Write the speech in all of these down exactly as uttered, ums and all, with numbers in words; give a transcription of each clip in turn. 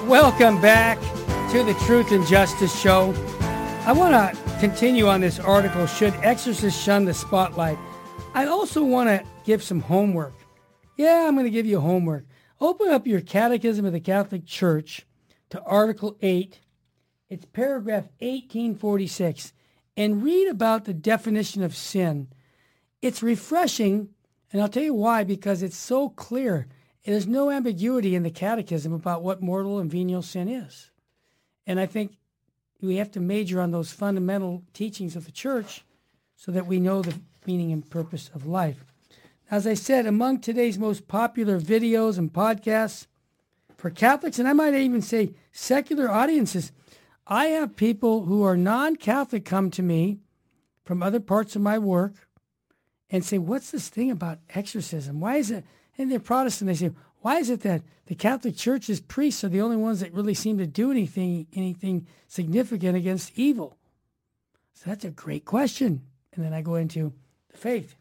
Welcome back to the Truth and Justice Show. I want to continue on this article, Should Exorcists Shun the Spotlight? I also want to give some homework. Yeah, I'm going to give you homework. Open up your Catechism of the Catholic Church to Article eight. It's paragraph eighteen forty-six. And read about the definition of sin. It's refreshing, and I'll tell you why, because it's so clear. There's no ambiguity in the Catechism about what mortal and venial sin is. And I think we have to major on those fundamental teachings of the Church so that we know the meaning and purpose of life. As I said, among today's most popular videos and podcasts for Catholics, and I might even say secular audiences, I have people who are non-Catholic come to me from other parts of my work and say, what's this thing about exorcism? Why is it? And they're Protestant. They say, why is it that the Catholic Church's priests are the only ones that really seem to do anything anything significant against evil? So that's a great question. And then I go into the faith.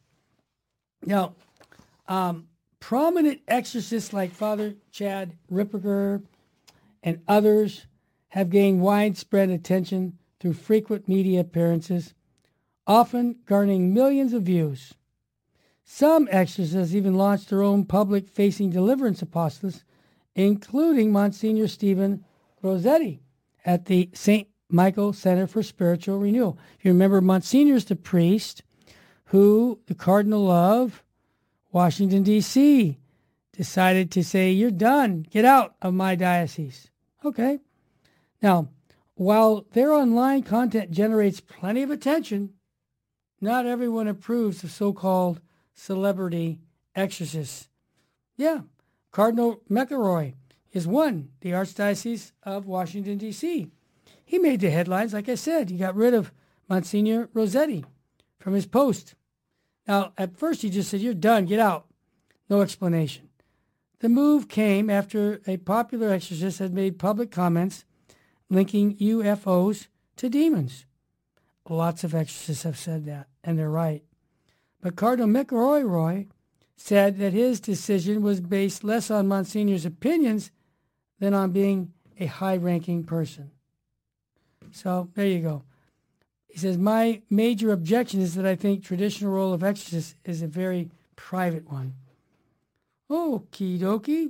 Now, um, prominent exorcists like Father Chad Ripperger and others have gained widespread attention through frequent media appearances, often garnering millions of views. Some exorcists even launched their own public-facing deliverance apostolates, including Monsignor Stephen Rossetti at the Saint Michael Center for Spiritual Renewal. If you remember, Monsignor's the priest who the Cardinal of Washington, D C decided to say, you're done. Get out of my diocese. Okay. Now, while their online content generates plenty of attention, not everyone approves of so-called celebrity exorcists. Yeah, Cardinal McElroy is one, the Archdiocese of Washington, D C He made the headlines, like I said. He got rid of Monsignor Rossetti from his post. Now, at first he just said, you're done, get out. No explanation. The move came after a popular exorcist had made public comments linking U F Os to demons. Lots of exorcists have said that, and they're right. But Cardinal McElroy said that his decision was based less on Monsignor's opinions than on being a high-ranking person. So there you go. He says, my major objection is that I think traditional role of exorcist is a very private one. Okie dokie.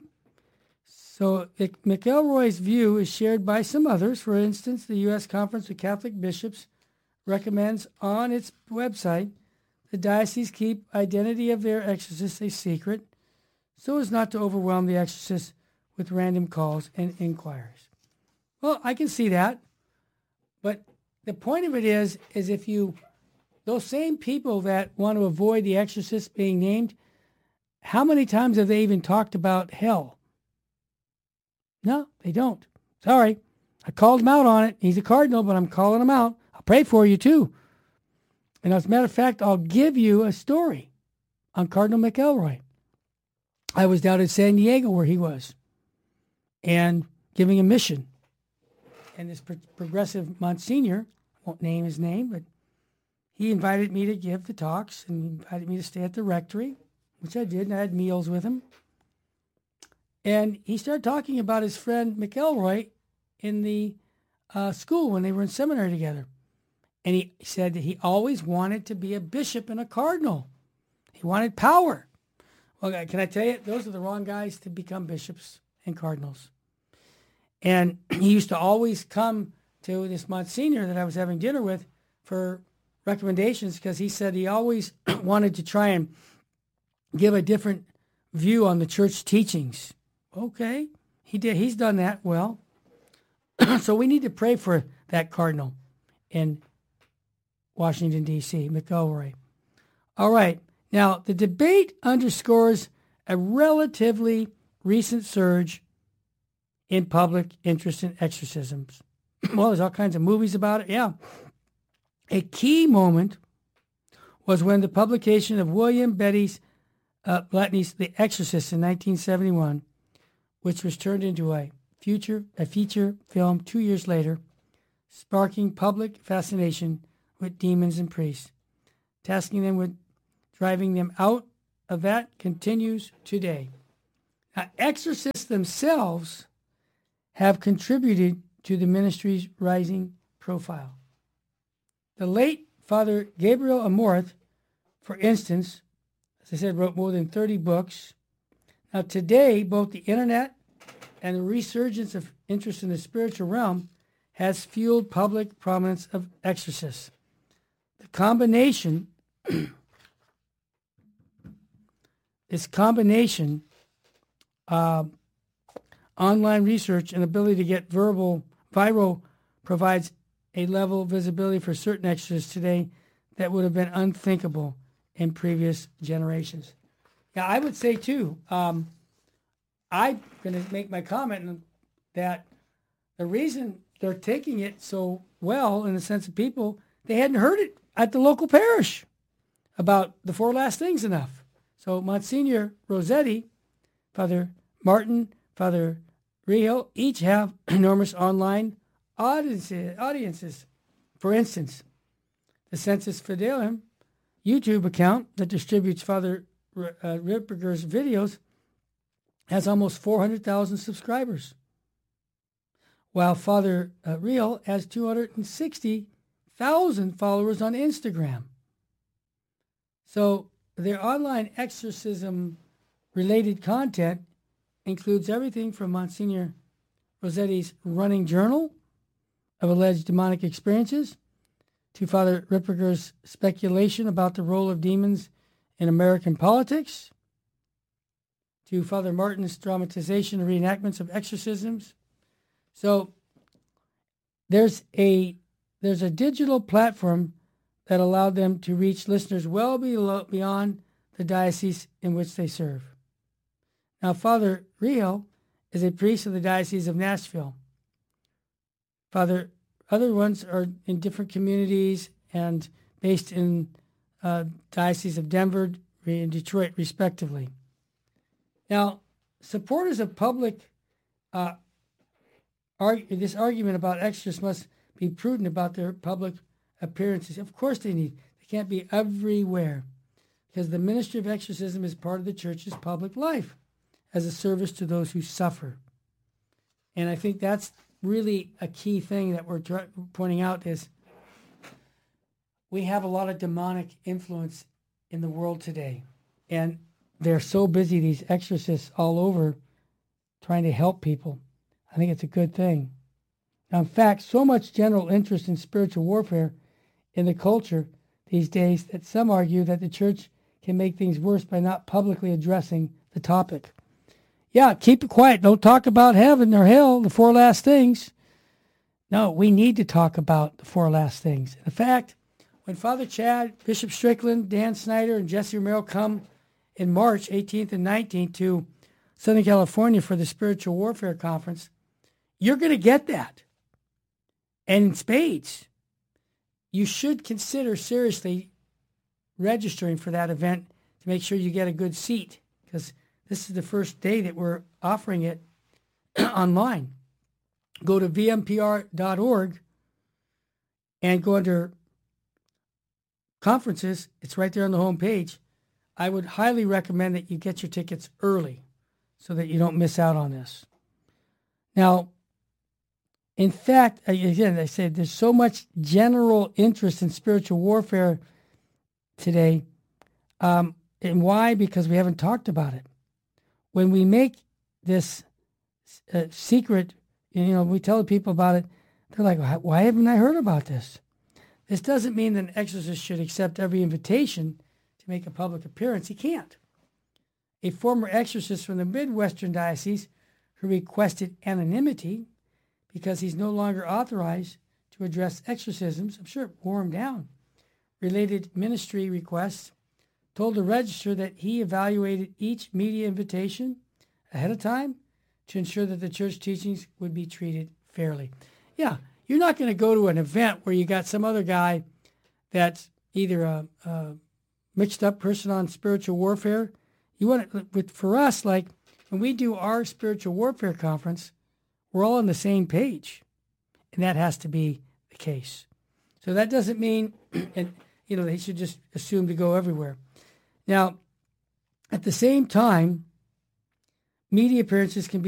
So McElroy's view is shared by some others. For instance, the U S Conference of Catholic Bishops recommends on its website the diocese keep identity of their exorcists a secret so as not to overwhelm the exorcists with random calls and inquiries. Well, I can see that. But the point of it is, is if you, those same people that want to avoid the exorcists being named, how many times have they even talked about hell? No, they don't. Sorry. I called him out on it. He's a cardinal, but I'm calling him out. I'll pray for you too. And as a matter of fact, I'll give you a story on Cardinal McElroy. I was down in San Diego where he was and giving a mission. And this pro- progressive Monsignor, I won't name his name, but he invited me to give the talks and invited me to stay at the rectory, which I did, and I had meals with him. And he started talking about his friend McElroy in the uh, school when they were in seminary together. And he said that he always wanted to be a bishop and a cardinal. He wanted power. Well, can I tell you, those are the wrong guys to become bishops and cardinals. And he used to always come to this Monsignor that I was having dinner with for recommendations because he said he always wanted to try and give a different view on the church teachings. Okay, he did. He's done that well. So we need to pray for that cardinal in Washington, D C, McElroy. All right. Now, the debate underscores a relatively recent surge in public interest in exorcisms. Well, there's all kinds of movies about it. Yeah. A key moment was when the publication of William Betty's uh, Blatty's The Exorcist in nineteen seventy-one, which was turned into a future a feature film two years later, sparking public fascination with demons and priests. Tasking them with driving them out of that continues today. Now, exorcists themselves have contributed to the ministry's rising profile. The late Father Gabriel Amorth, for instance, as I said, wrote more than thirty books. Now today, both the internet and the resurgence of interest in the spiritual realm has fueled public prominence of exorcists. The combination, this combination, uh, online research and ability to get verbal viral provides a level of visibility for certain exorcists today that would have been unthinkable in previous generations. Yeah, I would say too, um, I'm going to make my comment that the reason they're taking it so well in the sense of people, they hadn't heard it at the local parish about the four last things enough. So Monsignor Rossetti, Father Martin, Father Rio, each have enormous online audiences. audiences. For instance, the Sensus Fidelium YouTube account that distributes Father uh, Ripperger's videos has almost four hundred thousand subscribers, while Father uh, Real has two hundred sixty thousand followers on Instagram. So their online exorcism-related content includes everything from Monsignor Rossetti's running journal of alleged demonic experiences to Father Ripperger's speculation about the role of demons in American politics, to Father Martin's dramatization and reenactments of exorcisms. So there's a there's a digital platform that allowed them to reach listeners well below, beyond the diocese in which they serve. Now, Father Rio is a priest of the Diocese of Nashville. Father, other ones are in different communities and based in uh, Diocese of Denver and Detroit, respectively. Now, supporters of public, uh, argue, this argument about exorcists must be prudent about their public appearances. Of course they need. They can't be everywhere because the ministry of exorcism is part of the church's public life as a service to those who suffer. And I think that's really a key thing that we're try- pointing out is we have a lot of demonic influence in the world today. And they're so busy, these exorcists all over, trying to help people. I think it's a good thing. Now, in fact, so much general interest in spiritual warfare in the culture these days that some argue that the church can make things worse by not publicly addressing the topic. Yeah, keep it quiet. Don't talk about heaven or hell, the four last things. No, we need to talk about the four last things. In fact, when Father Chad, Bishop Strickland, Dan Snyder, and Jesse Romero come in March eighteenth and nineteenth to Southern California for the Spiritual Warfare Conference, you're going to get that. And in spades, you should consider seriously registering for that event to make sure you get a good seat, because this is the first day that we're offering it online. Go to v m p r dot org and go under conferences. It's right there on the home page. I would highly recommend that you get your tickets early so that you don't miss out on this. Now, in fact, again, I said there's so much general interest in spiritual warfare today. Um, and why? Because we haven't talked about it. When we make this uh, secret, you know, we tell people about it, they're like, why haven't I heard about this? This doesn't mean that an exorcist should accept every invitation to make a public appearance. He can't. A former exorcist from the Midwestern Diocese who requested anonymity because he's no longer authorized to address exorcisms, I'm sure it wore him down, related ministry requests, told the Register that he evaluated each media invitation ahead of time to ensure that the church teachings would be treated fairly. Yeah, you're not going to go to an event where you got some other guy that's either a, a mixed up person on spiritual warfare. You want to, with for us, like when we do our spiritual warfare conference, we're all on the same page, and that has to be the case. So that doesn't mean, and you know, they should just assume to go everywhere. Now, at the same time, media appearances can be